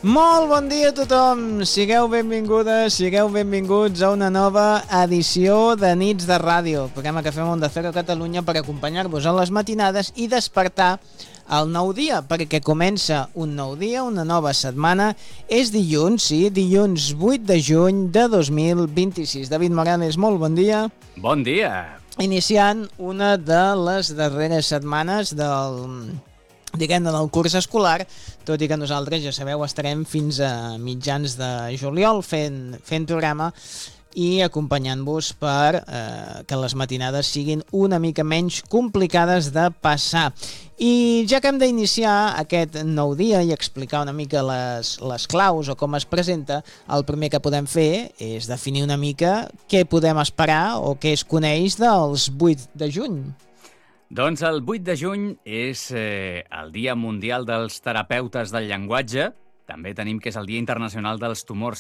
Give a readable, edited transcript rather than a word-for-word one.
Molt bon dia a tothom, sigueu benvingudes, sigueu benvinguts a una nova edició de Nits de Ràdio, programa que fem Onda Cero Catalunya per acompanyar-vos a les matinades i despertar el nou dia, perquè comença un nou dia, una nova setmana. És dilluns, sí, dilluns 8 de juny de 2026. David Morales, molt bon dia. Bon dia. Iniciant una de les darreres setmanes del curs escolar, tot i que nosaltres, ja sabeu, estarem fins a mitjans de juliol fent programa i acompanyant-vos per que les matinades siguin una mica menys complicades de passar. I ja que hem d'iniciar aquest nou dia i explicar una mica les claus o com es presenta, el primer que podem fer és definir una mica què podem esperar o què es coneix dels 8 de juny. Doncs el 8 de juny és el Dia Mundial dels Terapeutes del Llenguatge. També tenim que és el Dia Internacional dels Tumors